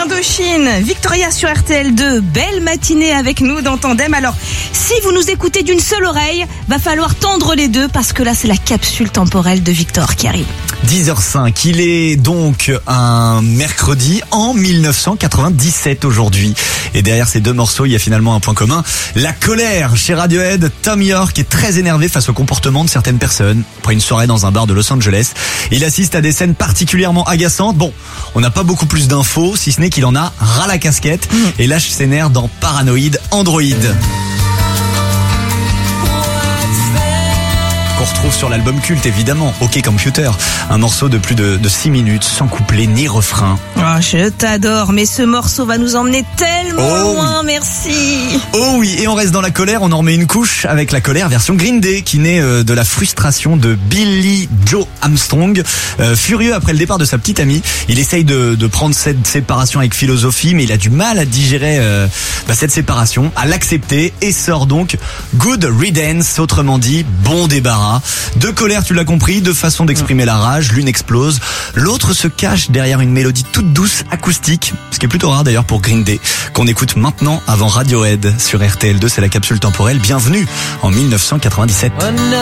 Indochine, Victoria sur RTL2, belle matinée avec nous dans Tandem. Alors, si vous nous écoutez d'une seule oreille, va falloir tendre les deux parce que là, c'est la capsule temporelle de Victor qui arrive. 10h05, il est donc un mercredi en 1997 aujourd'hui. Et derrière ces deux morceaux, il y a finalement un point commun. La colère chez Radiohead. Tom York est très énervé face au comportement de certaines personnes. Après une soirée dans un bar de Los Angeles, il assiste à des scènes particulièrement agaçantes. Bon, on n'a pas beaucoup plus d'infos, si ce n'est qu'il en a ras la casquette et lâche ses nerfs dans Paranoid Android. Qu'on retrouve sur l'album culte évidemment, OK Computer, un morceau de plus de 6 minutes sans couplet ni refrain. Oh, je t'adore, mais ce morceau va nous emmener tellement loin, merci. Oh oui, et on reste dans la colère, on en remet une couche avec la colère version Green Day qui naît de la frustration de Billy Joe Armstrong. Furieux après le départ de sa petite amie, il essaye de prendre cette séparation avec philosophie, mais il a du mal à digérer cette séparation, à l'accepter et sort donc Good Riddance, autrement dit bon débarras. De colère, tu l'as compris, de façon d'exprimer la rage, l'une explose, l'autre se cache derrière une mélodie toute douce, acoustique, ce qui est plutôt rare d'ailleurs pour Green Day, qu'on écoute maintenant avant Radiohead sur RTL2, c'est la capsule temporelle, bienvenue en 1997.